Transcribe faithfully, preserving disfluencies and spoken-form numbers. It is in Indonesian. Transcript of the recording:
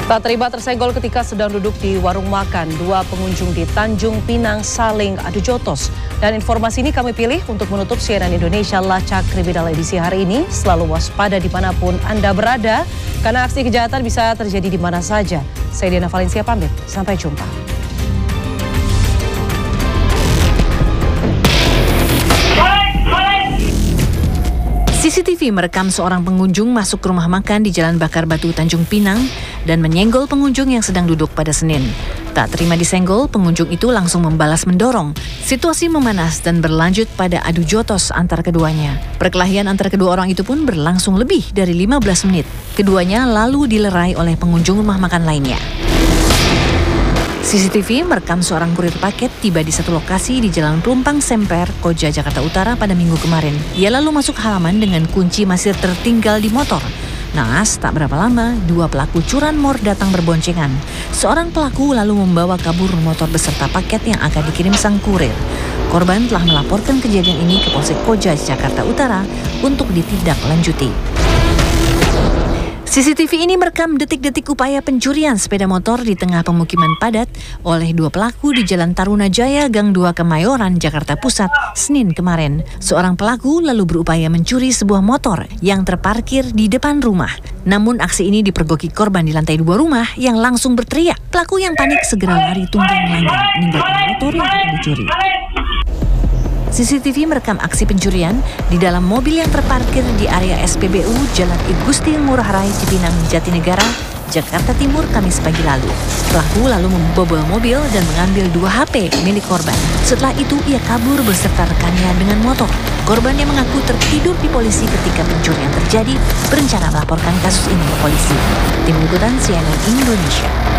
Tak terima tersenggol ketika sedang duduk di warung makan, dua pengunjung di Tanjung Pinang saling adu jotos. Dan informasi ini kami pilih untuk menutup C N N Indonesia Lacak Kriminal edisi hari ini. Selalu waspada dimanapun Anda berada, karena aksi kejahatan bisa terjadi di mana saja. Saya Diana Valencia pamit, sampai jumpa. C C T V merekam seorang pengunjung masuk ke rumah makan di Jalan Bakar Batu, Tanjung Pinang dan menyenggol pengunjung yang sedang duduk pada Senin. Tak terima disenggol, pengunjung itu langsung membalas mendorong. Situasi memanas dan berlanjut pada adu jotos antar keduanya. Perkelahian antar kedua orang itu pun berlangsung lebih dari lima belas menit. Keduanya lalu dilerai oleh pengunjung rumah makan lainnya. C C T V merekam seorang kurir paket tiba di satu lokasi di Jalan Pelumpang Semper, Koja, Jakarta Utara pada minggu kemarin. Ia lalu masuk halaman dengan kunci masih tertinggal di motor. Naas, tak berapa lama, dua pelaku curanmor datang berboncengan. Seorang pelaku lalu membawa kabur motor beserta paket yang akan dikirim sang kurir. Korban telah melaporkan kejadian ini ke Polsek Koja, Jakarta Utara untuk ditindaklanjuti. C C T V ini merekam detik-detik upaya pencurian sepeda motor di tengah pemukiman padat oleh dua pelaku di Jalan Taruna Jaya, Gang dua Kemayoran, Jakarta Pusat, Senin kemarin. Seorang pelaku lalu berupaya mencuri sebuah motor yang terparkir di depan rumah. Namun aksi ini dipergoki korban di lantai dua rumah yang langsung berteriak. Pelaku yang panik segera lari tunggang langgang meninggalkan motor yang akan dicuri. C C T V merekam aksi pencurian di dalam mobil yang terparkir di area S P B U Jalan Igusti Ngurah Rai, Cipinang, Jatinegara, Jakarta Timur, Kamis pagi lalu. Pelaku lalu membobol mobil dan mengambil dua H P milik korban. Setelah itu ia kabur beserta rekannya dengan motor. Korban yang mengaku tertidur di polisi ketika pencurian terjadi berencana melaporkan kasus ini ke polisi. Tim Liputan C N N Indonesia.